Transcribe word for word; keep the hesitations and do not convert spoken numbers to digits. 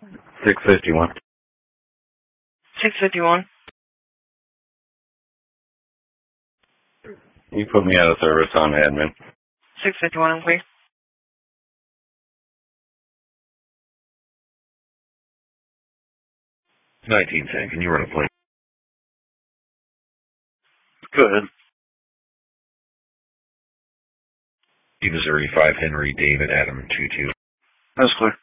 six fifty-one. six fifty-one. You put me out of service on admin. six fifty-one, I'm clear. nineteen ten, can you run a plane? Go ahead. Missouri five Henry David Adam two two. That's clear.